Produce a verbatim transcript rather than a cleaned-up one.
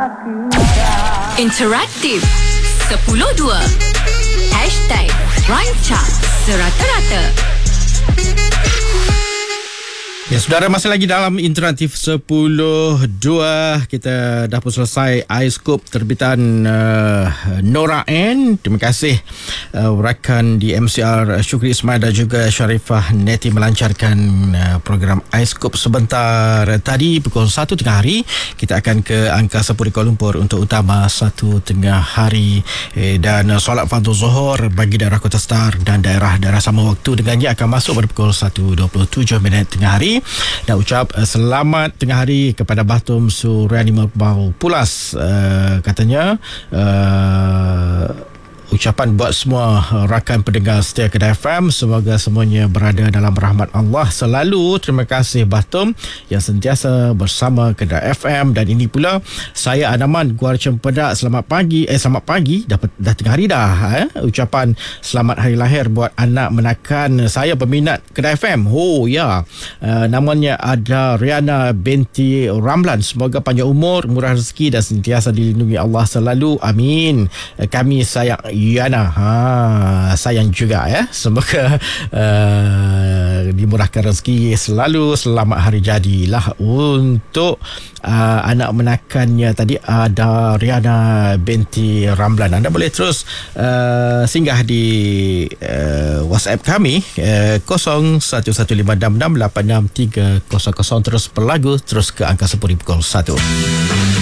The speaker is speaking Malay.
Interaktif sepuluh dua. Hashtag Rancak Serata-Rata. Ya, saudara, masih lagi dalam Interaktif sepuluh dua. Kita dah pun selesai iScoop terbitan uh, Nora N. Terima kasih uh, rakan di M C R Syukri Ismail dan juga Sharifah Neti melancarkan uh, program iScoop sebentar tadi pukul satu tengah hari. Kita akan ke Angkasa Puri Kuala Lumpur untuk utama satu tengah hari, eh, dan uh, solat fardu zuhur bagi daerah Kota Star dan daerah-daerah sama waktu dengannya akan masuk pada pukul satu dua puluh tujuh minit tengah hari. Dan ucap uh, selamat tengah hari kepada Batum Suryani Merbau Pulas. Uh, katanya uh, ucapan buat semua rakan pendengar setia Kedah F M, semoga semuanya berada dalam rahmat Allah selalu. Terima kasih Batum yang sentiasa bersama Kedah F M. Dan ini pula saya Anaman Guar Cempedak. Selamat pagi. Eh selamat pagi. Dah, dah tengah hari dah. Eh? Ucapan selamat hari lahir buat anak menakan saya peminat Kedah F M. Oh ya. Uh, namanya ada Riana binti Ramlan. Semoga panjang umur, murah rezeki dan sentiasa dilindungi Allah selalu. Amin. Uh, kami sayang Yana, ha, sayang juga ya. Semoga uh, dimurahkan rezeki selalu. Selamat hari jadilah untuk uh, anak menakannya tadi ada Riana binti Ramlan. Anda boleh terus uh, singgah di uh, WhatsApp kami uh, kosong satu satu lima enam enam lapan enam tiga kosong kosong, terus berlagu terus ke Angkasa Puri pukul satu.